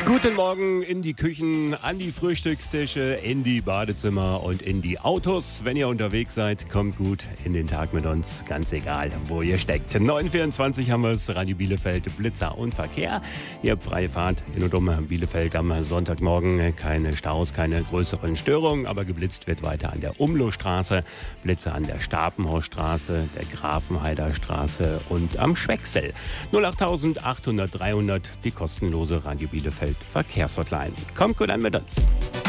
Guten Morgen in die Küchen, an die Frühstückstische, in die Badezimmer und in die Autos. Wenn ihr unterwegs seid, kommt gut in den Tag mit uns, ganz egal, wo ihr steckt. 9:24 haben wir es, Radio Bielefeld, Blitzer und Verkehr. Ihr habt freie Fahrt in und um Bielefeld am Sonntagmorgen. Keine Staus, keine größeren Störungen, aber geblitzt wird weiter an der Umlohstraße, Blitzer an der Stapenhausstraße, der Grafenheider Straße und am Schwechsel. 08800 300, die kostenlose Radio Bielefeld Verkehrshotline. Kommt gut an mit uns.